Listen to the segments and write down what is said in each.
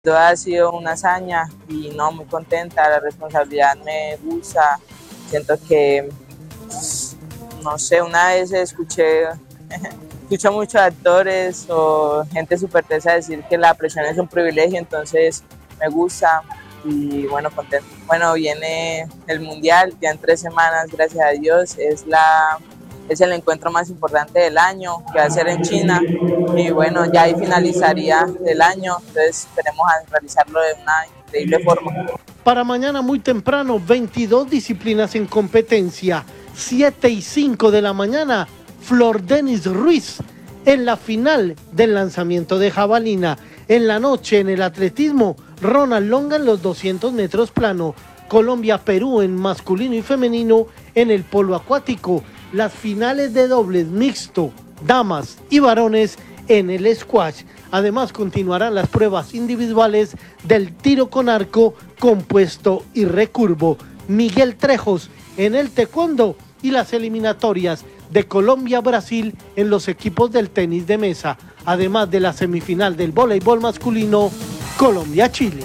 Todo ha sido una hazaña y no, muy contenta, la responsabilidad me gusta, siento que, no sé, una vez escucho muchos actores o gente súper tesa decir que la presión es un privilegio, entonces me gusta y bueno, contento. Bueno, viene el Mundial ya en 3 semanas, gracias a Dios, es el encuentro más importante del año, que va a ser en China, y bueno, ya ahí finalizaría el año, entonces esperemos a realizarlo de una increíble forma. Para mañana muy temprano, 22 disciplinas en competencia, 7 y 5 de la mañana, Flor Denis Ruiz en la final del lanzamiento de jabalina. En la noche, en el atletismo, Ronald Longa en los 200 metros plano, Colombia-Perú en masculino y femenino en el polo acuático, las finales de dobles mixto, damas y varones en el squash. Además, continuarán las pruebas individuales del tiro con arco, compuesto y recurvo. Miguel Trejos en el taekwondo y las eliminatorias de Colombia-Brasil en los equipos del tenis de mesa, además de la semifinal del voleibol masculino, Colombia-Chile.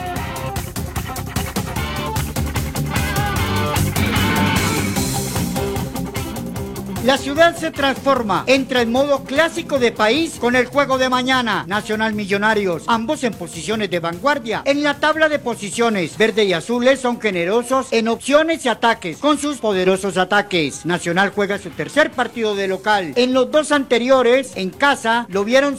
La ciudad se transforma, entra en modo clásico de país con el juego de mañana. Nacional Millonarios, ambos en posiciones de vanguardia. En la tabla de posiciones, verde y azules son generosos en opciones y ataques, con sus poderosos ataques. Nacional juega su tercer partido de local. En los dos anteriores, en casa, lo vieron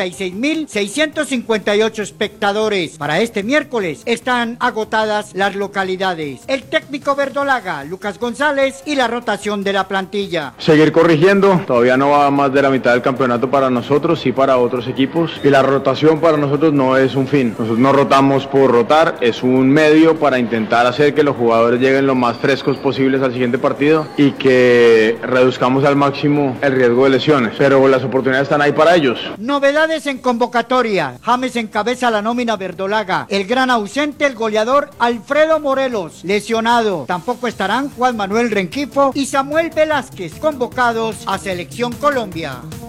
66.658 espectadores. Para este miércoles están agotadas las localidades. El técnico verdolaga, Lucas González, y la rotación de la plantilla. Seguir corrigiendo, todavía no va más de la mitad del campeonato para nosotros, sí para otros equipos, y la rotación para nosotros no es un fin, nosotros no rotamos por rotar, es un medio para intentar hacer que los jugadores lleguen lo más frescos posibles al siguiente partido y que reduzcamos al máximo el riesgo de lesiones, pero las oportunidades están ahí para ellos. Novedades en convocatoria, James encabeza la nómina verdolaga, el gran ausente, el goleador Alfredo Morelos, lesionado, tampoco estarán Juan Manuel Rengifo y Samuel Velázquez, convocados a Selección Colombia.